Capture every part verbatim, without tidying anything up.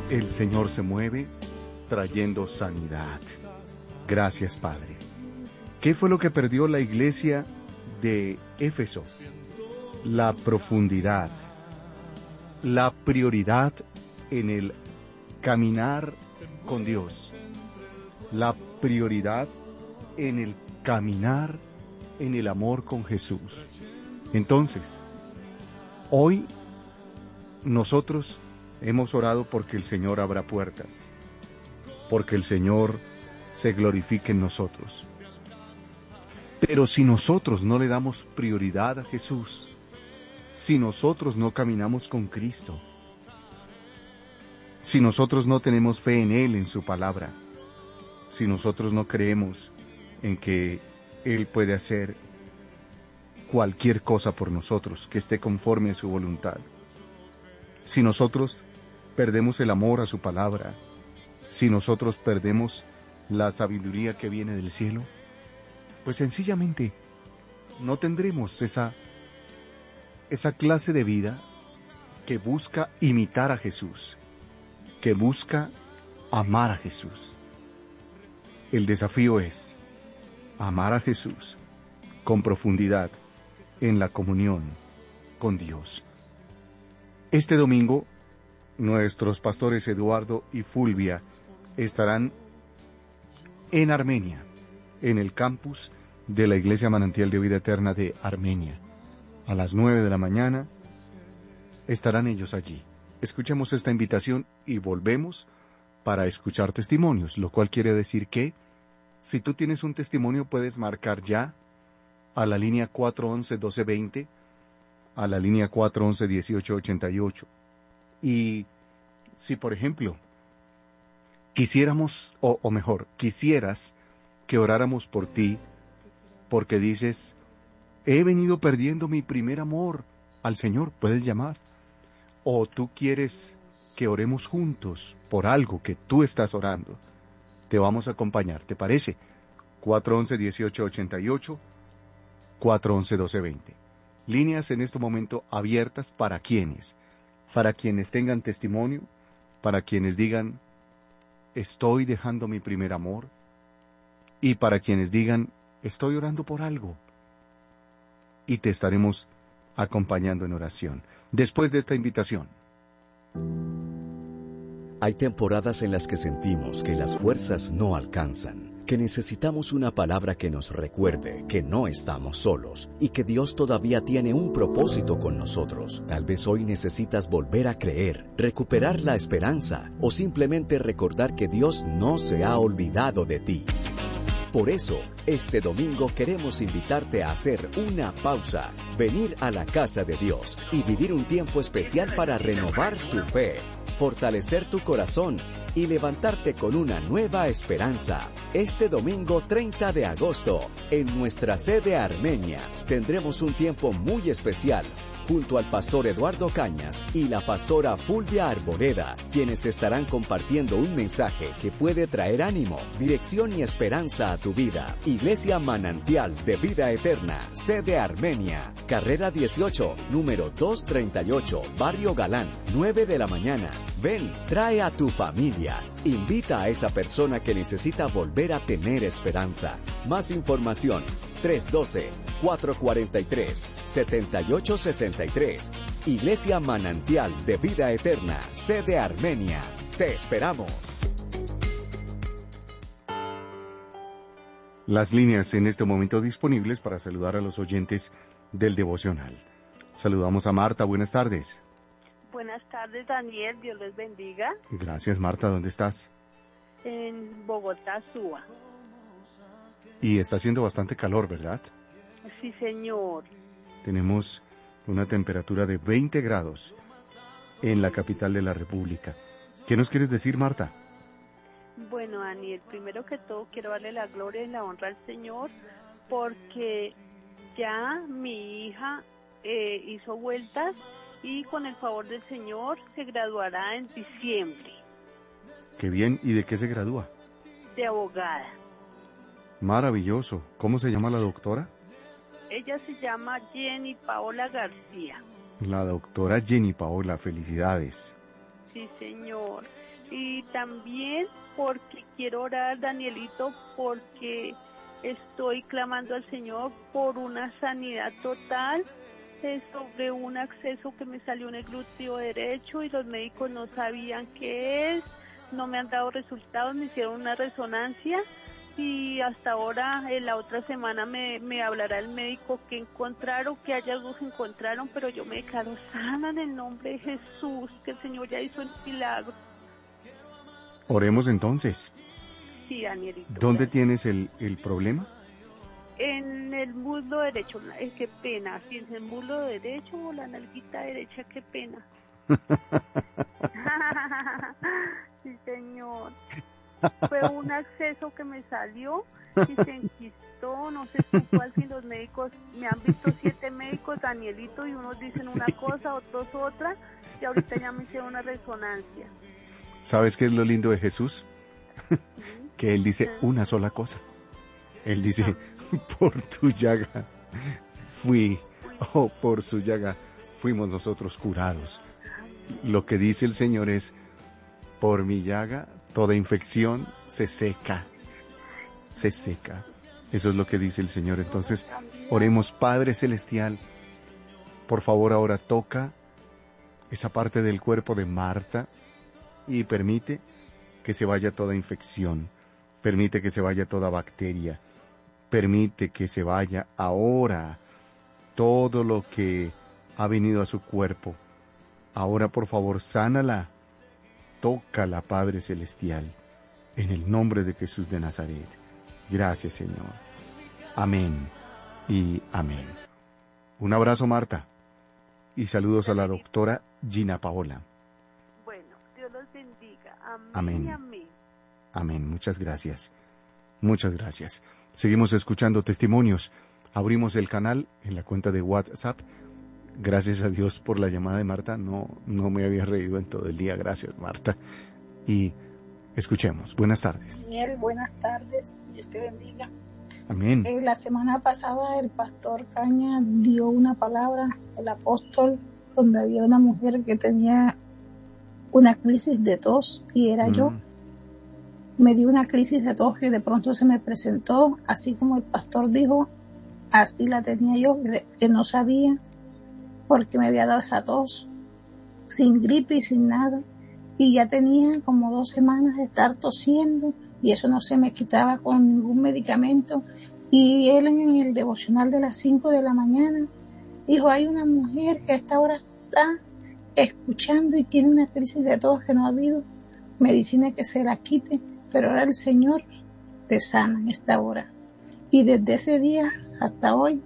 el Señor se mueve trayendo sanidad. Gracias, Padre. ¿Qué fue lo que perdió la iglesia de Éfeso? La profundidad, la prioridad en el caminar con Dios, la prioridad en el caminar en el amor con Jesús. Entonces, hoy nosotros hemos orado porque el Señor abra puertas, porque el Señor se glorifique en nosotros. Pero si nosotros no le damos prioridad a Jesús, si nosotros no caminamos con Cristo, si nosotros no tenemos fe en Él, en su palabra, si nosotros no creemos en que Él puede hacer cualquier cosa por nosotros que esté conforme a su voluntad, si nosotros perdemos el amor a su palabra, si nosotros perdemos la sabiduría que viene del cielo, pues sencillamente no tendremos esa, esa clase de vida que busca imitar a Jesús, que busca amar a Jesús. El desafío es amar a Jesús con profundidad en la comunión con Dios. Este domingo, nuestros pastores Eduardo y Fulvia estarán en Armenia, en el campus de la Iglesia Manantial de Vida Eterna de Armenia. A las nueve de la mañana estarán ellos allí. Escuchemos esta invitación y volvemos para escuchar testimonios, lo cual quiere decir que si tú tienes un testimonio puedes marcar ya a la línea cuatro once, doce veinte, a la línea cuatro once, dieciocho ochenta y ocho. Y si, por ejemplo, quisiéramos, o, o mejor, quisieras que oráramos por ti, porque dices, he venido perdiendo mi primer amor al Señor, puedes llamar. O tú quieres que oremos juntos por algo que tú estás orando, te vamos a acompañar, ¿te parece? cuatro once, dieciocho ochenta y ocho, cuatro once, doce veinte. Líneas en este momento abiertas para quienes, para quienes tengan testimonio, para quienes digan, estoy dejando mi primer amor, y para quienes digan, estoy orando por algo, y te estaremos acompañando en oración. Después de esta invitación. Hay temporadas en las que sentimos que las fuerzas no alcanzan, que necesitamos una palabra que nos recuerde que no estamos solos y que Dios todavía tiene un propósito con nosotros. Tal vez hoy necesitas volver a creer, recuperar la esperanza o simplemente recordar que Dios no se ha olvidado de ti. Por eso, este domingo queremos invitarte a hacer una pausa, venir a la casa de Dios y vivir un tiempo especial para renovar tu fe, fortalecer tu corazón y levantarte con una nueva esperanza. Este domingo treinta de agosto, en nuestra sede Armenia, tendremos un tiempo muy especial junto al pastor Eduardo Cañas y la pastora Fulvia Arboleda, quienes estarán compartiendo un mensaje que puede traer ánimo, dirección y esperanza a tu vida. Iglesia Manantial de Vida Eterna, sede Armenia, carrera dieciocho, número doscientos treinta y ocho, Barrio Galán, nueve de la mañana. Ven, trae a tu familia, invita a esa persona que necesita volver a tener esperanza. Más información, tres uno dos, cuatro cuatro tres, siete ocho seis tres. Iglesia Manantial de Vida Eterna, sede Armenia. Te esperamos. Las líneas en este momento disponibles para saludar a los oyentes del devocional. Saludamos a Marta, buenas tardes. Buenas tardes, Daniel, Dios les bendiga. Gracias, Marta, ¿dónde estás? En Bogotá, Suba. Y está haciendo bastante calor, ¿verdad? Sí, señor. Tenemos una temperatura de veinte grados en la capital de la República. ¿Qué nos quieres decir, Marta? Bueno, Daniel, primero que todo quiero darle la gloria y la honra al Señor porque ya mi hija eh, hizo vueltas y con el favor del Señor se graduará en diciembre. Qué bien, ¿y de qué se gradúa? De abogada. Maravilloso. ¿Cómo se llama la doctora? Ella se llama Jenny Paola García. La doctora Jenny Paola, felicidades. Sí, señor. Y también porque quiero orar, Danielito, porque estoy clamando al Señor por una sanidad total eh, sobre un acceso que me salió en el glúteo derecho y los médicos no sabían qué es, no me han dado resultados, me hicieron una resonancia y hasta ahora, en la otra semana me, me hablará el médico que encontraron, qué hallazgos encontraron, pero yo me declaro sana en el nombre de Jesús, que el Señor ya hizo el milagro. Oremos entonces. Sí, Danielito. ¿Dónde gracias. tienes el, el problema? En el muslo derecho, eh, qué pena, si en el muslo derecho o la nalguita derecha, qué pena. Sí, señor. Fue un acceso que me salió y se enquistó, no sé con cuál, si los médicos, me han visto siete médicos, Danielito, y unos dicen una cosa, otros otra, y ahorita ya me hicieron una resonancia. ¿Sabes qué es lo lindo de Jesús? ¿Sí? Que Él dice una sola cosa. Él dice, por tu llaga fui, o oh, por su llaga fuimos nosotros curados. Lo que dice el Señor es, por mi llaga toda infección se seca, se seca. Eso es lo que dice el Señor. Entonces, oremos, Padre Celestial, por favor ahora toca esa parte del cuerpo de Marta y permite que se vaya toda infección, permite que se vaya toda bacteria, permite que se vaya ahora todo lo que ha venido a su cuerpo. Ahora, por favor, sánala, tócala, Padre Celestial, en el nombre de Jesús de Nazaret. Gracias, Señor. Amén y amén. Un abrazo, Marta, y saludos a la doctora Gina Paola. Bueno, Dios los bendiga. Amén. Amén. Y amén. Amén. Muchas gracias. Muchas gracias. Seguimos escuchando testimonios. Abrimos el canal en la cuenta de WhatsApp. Gracias a Dios por la llamada de Marta. No, no me había reído en todo el día. Gracias, Marta. Y escuchemos. Buenas tardes. Daniel, buenas tardes. Dios te bendiga. Amén. Eh, la semana pasada el pastor Caña dio una palabra, el apóstol, donde había una mujer que tenía una crisis de tos y era mm. yo. Me dio una crisis de tos que de pronto se me presentó, así como el pastor dijo, así la tenía yo, que, que no sabía porque me había dado esa tos, sin gripe y sin nada, y ya tenía como dos semanas de estar tosiendo y eso no se me quitaba con ningún medicamento. Y él en el devocional de las cinco de la mañana dijo, hay una mujer que a esta hora está escuchando y tiene una crisis de tos que no ha habido medicina que se la quite, pero ahora el Señor te sana en esta hora. Y desde ese día hasta hoy,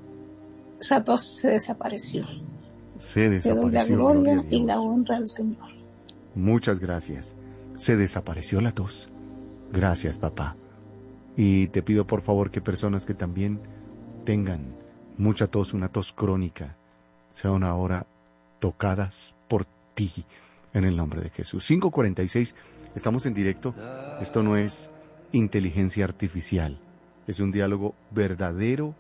esa tos se desapareció. Se desapareció. Le doy la gloria, gloria y la honra al Señor. Muchas gracias. Se desapareció la tos. Gracias, papá. Y te pido por favor que personas que también tengan mucha tos, una tos crónica, sean ahora tocadas por ti, en el nombre de Jesús. cinco cuarenta y seis, estamos en directo. Esto no es inteligencia artificial, es un diálogo verdadero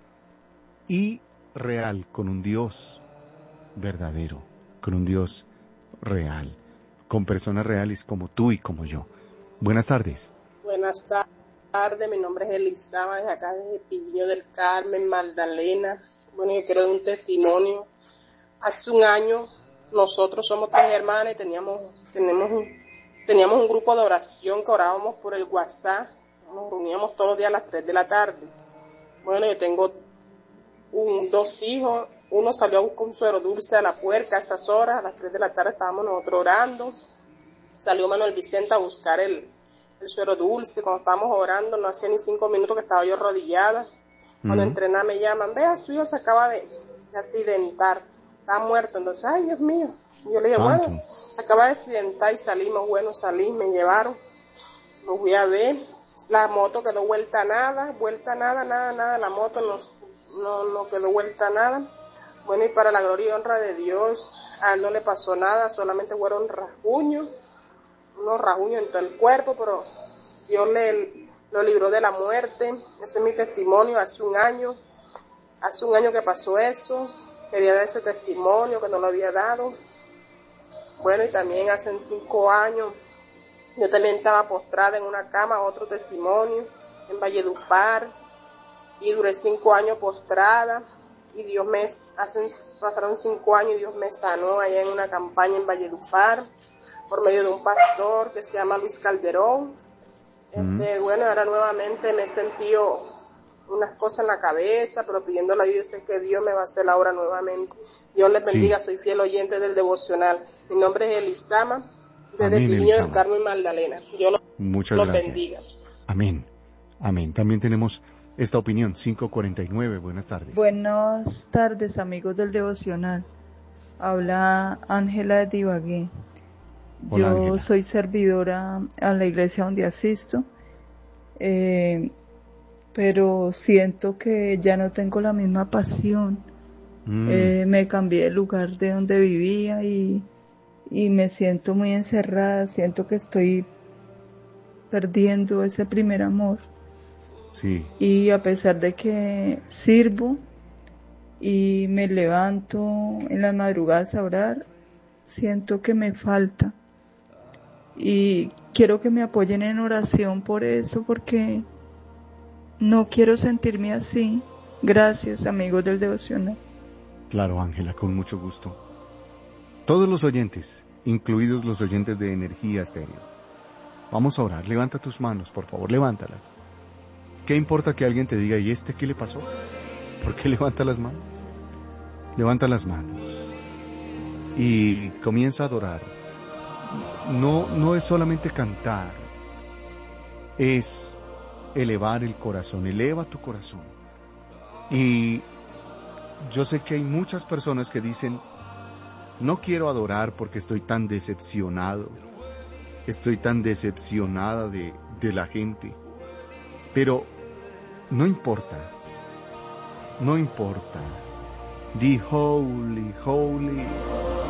y real con un Dios verdadero, con un Dios real, con personas reales como tú y como yo. Buenas tardes. Buenas tardes, mi nombre es Elizama, desde acá desde Piño del Carmen, Magdalena. Bueno, yo quiero dar un testimonio. Hace un año nosotros somos tres hermanas y teníamos, tenemos un, teníamos un grupo de oración que orábamos por el WhatsApp. Nos reuníamos todos los días a las tres de la tarde. Bueno, yo tengo un, dos hijos. Uno salió a buscar un suero dulce a la puerta a esas horas. A las tres de la tarde estábamos nosotros orando. Salió Manuel Vicente a buscar el, el suero dulce. Cuando estábamos orando, no hacía ni cinco minutos que estaba yo arrodillada. Cuando uh-huh. entrené me llaman, vea, su hijo se acaba de, de accidentar. Está muerto. Entonces, ay, Dios mío. Y yo le dije, ¿Tanto? bueno, se acaba de accidentar y salimos. Bueno, salí, me llevaron. Lo fui a ver. La moto quedó vuelta a nada, vuelta a nada, nada, nada. La moto no, no, no quedó vuelta a nada. Bueno, y para la gloria y honra de Dios, a él no le pasó nada, solamente fueron rasguños, unos rasguños en todo el cuerpo, pero Dios le, lo libró de la muerte. Ese es mi testimonio, hace un año, hace un año que pasó eso, quería dar ese testimonio que no lo había dado. Bueno, y también hace cinco años Yo también estaba postrada en una cama, otro testimonio, en Valledupar, y duré cinco años postrada, y Dios me, hacen, pasaron cinco años y Dios me sanó allá en una campaña en Valledupar, por medio de un pastor que se llama Luis Calderón. Este, mm. Bueno, ahora nuevamente me he sentido unas cosas en la cabeza, pero pidiéndole a Dios, sé que Dios me va a hacer la obra nuevamente. Dios les bendiga, sí. Soy fiel oyente del devocional. Mi nombre es Elisama, desde Amén, Piño del Carmen, Magdalena. Dios los, Muchas los gracias. bendiga. Amén, amén. También tenemos esta opinión, cinco cuarenta y nueve, buenas tardes. Buenas tardes, amigos del devocional. Habla Ángela de Ibagué. Hola, Yo Ángela. soy servidora a la iglesia donde asisto, eh, pero siento que ya no tengo la misma pasión. Mm. Eh, me cambié de lugar de donde vivía y, y me siento muy encerrada, siento que estoy perdiendo ese primer amor. Sí. Y a pesar de que sirvo y me levanto en las madrugadas a orar, siento que me falta. Y quiero que me apoyen en oración por eso, porque no quiero sentirme así. Gracias, amigos del devocional. Claro, Ángela, con mucho gusto. Todos los oyentes, incluidos los oyentes de Energía Estéreo, vamos a orar. Levanta tus manos, por favor, levántalas. ¿Qué importa que alguien te diga, ¿y este qué le pasó? ¿Por qué levanta las manos? Levanta las manos y comienza a adorar. No, no es solamente cantar, es elevar el corazón, eleva tu corazón. Y yo sé que hay muchas personas que dicen, no quiero adorar porque estoy tan decepcionado, estoy tan decepcionada de, de la gente. Pero no importa, no importa. Di holy, holy.